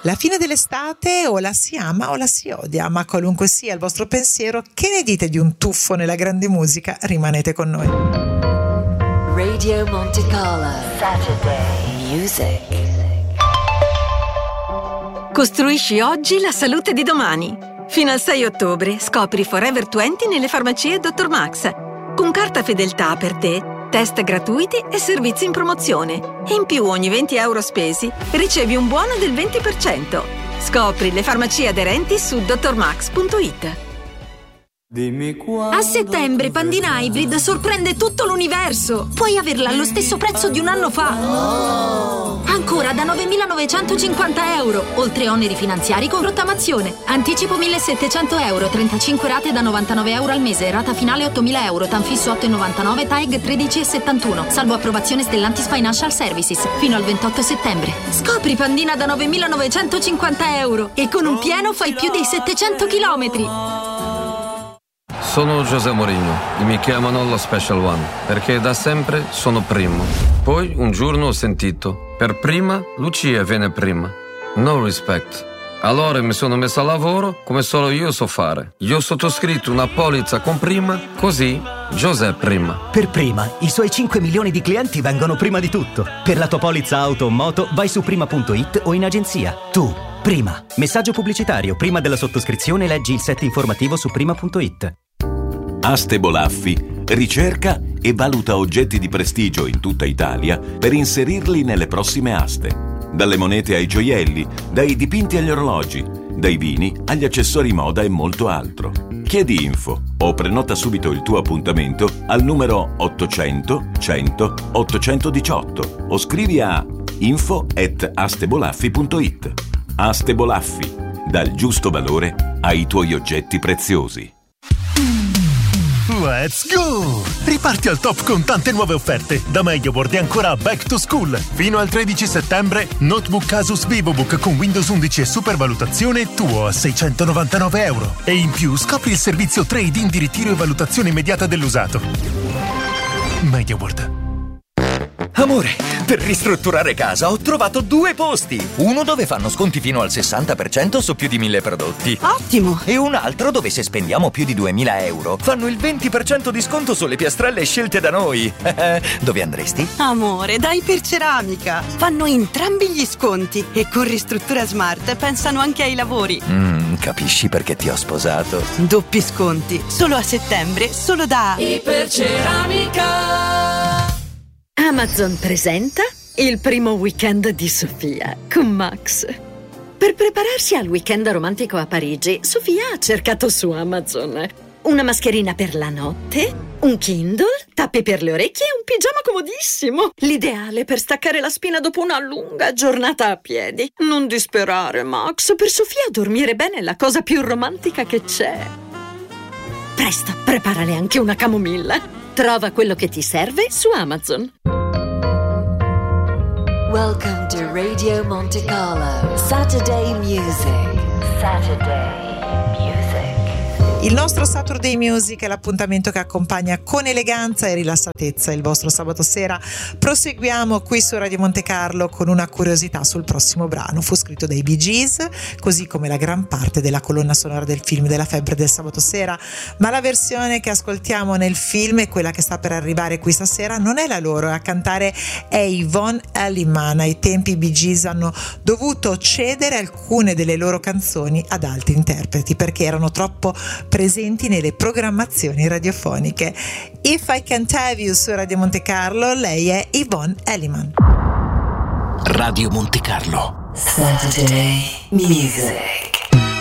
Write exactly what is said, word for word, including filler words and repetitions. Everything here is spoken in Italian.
La fine dell'estate o la si ama o la si odia, ma qualunque sia il vostro pensiero, che ne dite di un tuffo nella grande musica? Rimanete con noi. Radio Monte Carlo Saturday Music. Costruisci oggi la salute di domani. Fino al sei ottobre scopri Forever venti nelle farmacie dottor Max. Con carta fedeltà per te, test gratuiti e servizi in promozione. E in più ogni venti euro spesi ricevi un buono del venti per cento. Scopri le farmacie aderenti su dottor max punto it. A settembre Pandina Hybrid sorprende tutto l'universo. Puoi averla allo stesso prezzo di un anno fa. Ancora da novemilanovecentocinquanta euro, oltre oneri finanziari con rottamazione. Anticipo millesettecento euro, trentacinque rate da novantanove euro al mese, rata finale ottomila euro, tanfisso otto virgola novantanove, T A E G tredici virgola settantuno, salvo approvazione Stellantis Financial Services, fino al ventotto settembre. Scopri Pandina da novemilanovecentocinquanta euro e con un pieno fai più di settecento chilometri. Sono José Mourinho e mi chiamano lo Special One perché da sempre sono primo. Poi un giorno ho sentito: per prima Lucia viene prima. No respect. Allora mi sono messo a lavoro come solo io so fare. Io ho sottoscritto una polizza con prima, così José prima. Per prima, i suoi cinque milioni di clienti vengono prima di tutto. Per la tua polizza auto o moto vai su prima punto it o in agenzia. Tu, prima. Messaggio pubblicitario. Prima della sottoscrizione leggi il set informativo su prima punto it. Aste Bolaffi ricerca e valuta oggetti di prestigio in tutta Italia per inserirli nelle prossime aste. Dalle monete ai gioielli, dai dipinti agli orologi, dai vini agli accessori moda e molto altro. Chiedi info o prenota subito il tuo appuntamento al numero ottocento cento ottocentodiciotto o scrivi a info at astebolaffi punto it. Aste Bolaffi, dal giusto valore ai tuoi oggetti preziosi. Let's go! Riparti al top con tante nuove offerte. Da MediaWorld è ancora Back to School. Fino al tredici settembre, notebook Asus VivoBook con Windows undici e supervalutazione tuo a seicentonovantanove euro. E in più scopri il servizio trade-in di ritiro e valutazione immediata dell'usato. MediaWorld. Amore, per ristrutturare casa ho trovato due posti. Uno dove fanno sconti fino al sessanta per cento su più di mille prodotti. Ottimo! E un altro dove se spendiamo più di duemila euro fanno il venti per cento di sconto sulle piastrelle scelte da noi. Dove andresti? Amore, da Iperceramica. Fanno entrambi gli sconti e con Ristruttura Smart pensano anche ai lavori. Mm, capisci perché ti ho sposato? Doppi sconti, solo a settembre, solo da Iperceramica. Amazon presenta il primo weekend di Sofia con Max. Per prepararsi al weekend romantico a Parigi, Sofia ha cercato su Amazon una mascherina per la notte, un Kindle, tappi per le orecchie e un pigiama comodissimo. L'ideale per staccare la spina dopo una lunga giornata a piedi. Non disperare, Max. Per Sofia dormire bene è la cosa più romantica che c'è. Presto, preparale anche una camomilla. Trova quello che ti serve su Amazon. Welcome to Radio Monte Carlo Saturday Music. Saturday Music. Il nostro Saturday Music è l'appuntamento che accompagna con eleganza e rilassatezza il vostro sabato sera. Proseguiamo qui su Radio Monte Carlo con una curiosità sul prossimo brano. Fu scritto dai Bee Gees, così come la gran parte della colonna sonora del film della febbre del sabato sera, ma la versione che ascoltiamo nel film e quella che sta per arrivare qui stasera non è la loro. A cantare è Yvonne Elliman. Ai tempi i Bee Gees hanno dovuto cedere alcune delle loro canzoni ad altri interpreti perché erano troppo presenti nelle programmazioni radiofoniche. If I Can't Have You su Radio Monte Carlo, lei è Yvonne Elliman. Radio Monte Carlo Saturday Music.